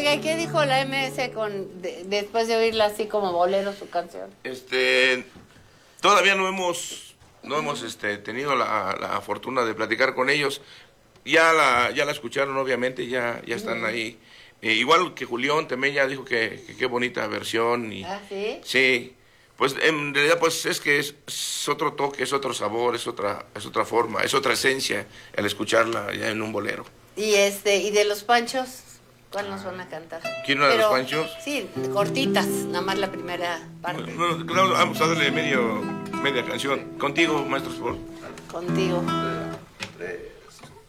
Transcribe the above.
Oiga, ¿y qué dijo la MS después de oírla así como bolero su canción? Todavía no hemos tenido la fortuna de platicar con ellos. Ya la escucharon, obviamente, ya están ahí. Igual que Julián también ya dijo que qué bonita versión. ¿Ah, sí? Sí, pues en realidad pues es que es otro toque, es otro sabor, es otra forma, es otra esencia el escucharla ya en un bolero. Y de los Panchos, ¿cuál nos van a cantar? ¿Quién era de los Panchos? Sí, cortitas, nada más la primera parte. Bueno, claro, vamos a darle media canción. Contigo, maestro Sport. Contigo.